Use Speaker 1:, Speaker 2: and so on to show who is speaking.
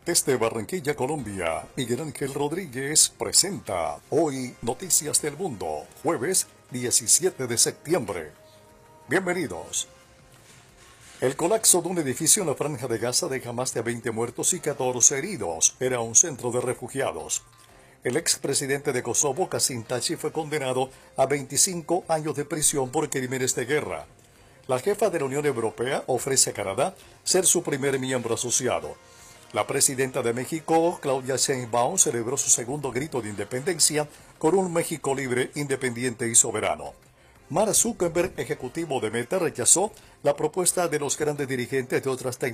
Speaker 1: Desde Barranquilla, Colombia, Miguel Ángel Rodríguez presenta Hoy Noticias del Mundo, jueves 17 de septiembre. Bienvenidos. El colapso de un edificio en la Franja de Gaza deja más de 20 muertos y 14 heridos. Era un centro de refugiados. El expresidente de Kosovo, Kasim Tachi, fue condenado a 25 años de prisión por crímenes de guerra. La jefa de la Unión Europea ofrece a Canadá ser su primer miembro asociado. La presidenta de México, Claudia Sheinbaum, celebró su segundo grito de independencia con un México libre, independiente y soberano. Mark Zuckerberg, ejecutivo de Meta, rechazó la propuesta de los grandes dirigentes de otras tecnologías